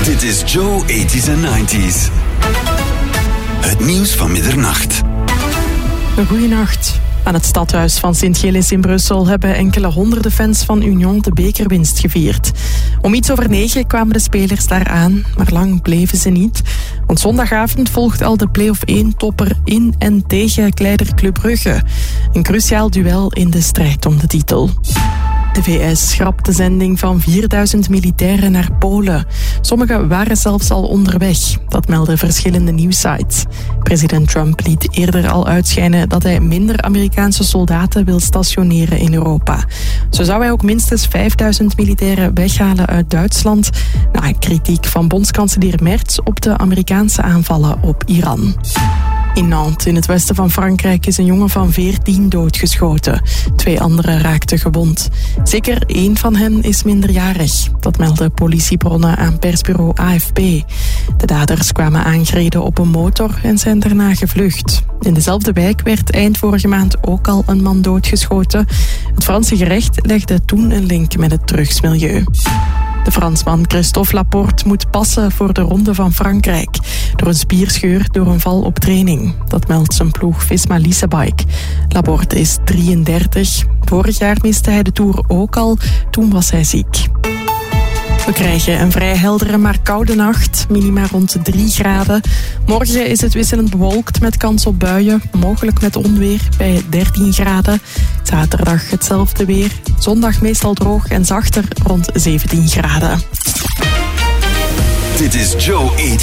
Dit is Joe 80s en 90s. Het nieuws van middernacht. Goeienacht. Aan het stadhuis van Sint-Gilles in Brussel hebben enkele honderden fans van Union de bekerwinst gevierd. Om iets over 9 kwamen de spelers daar aan, maar lang bleven ze niet. Want zondagavond volgt al de play-off 1-topper in en tegen Kleider Club Brugge. Een cruciaal duel in de strijd om de titel. De VS schrapt de zending van 4000 militairen naar Polen. Sommigen waren zelfs al onderweg. Dat melden verschillende nieuwssites. President Trump liet eerder al uitschijnen dat hij minder Amerikaanse soldaten wil stationeren in Europa. Zo zou hij ook minstens 5000 militairen weghalen uit Duitsland, na kritiek van bondskanselier Merz op de Amerikaanse aanvallen op Iran. In Nantes, in het westen van Frankrijk, is een jongen van 14 doodgeschoten. 2 anderen raakten gewond. Zeker 1 van hen is minderjarig. Dat melden politiebronnen aan persbureau AFP. De daders kwamen aangereden op een motor en zijn daarna gevlucht. In dezelfde wijk werd eind vorige maand ook al een man doodgeschoten. Het Franse gerecht legde toen een link met het drugsmilieu. De Fransman Christophe Laporte moet passen voor de Ronde van Frankrijk. Door een spierscheur door een val op training. Dat meldt zijn ploeg Visma Leasebike. Laporte is 33. Vorig jaar miste hij de Tour ook al. Toen was hij ziek. We krijgen een vrij heldere maar koude nacht. Minima rond 3 graden. Morgen is het wisselend bewolkt met kans op buien. Mogelijk met onweer bij 13 graden. Zaterdag hetzelfde weer. Zondag meestal droog en zachter rond 17 graden. Dit is Joe 80s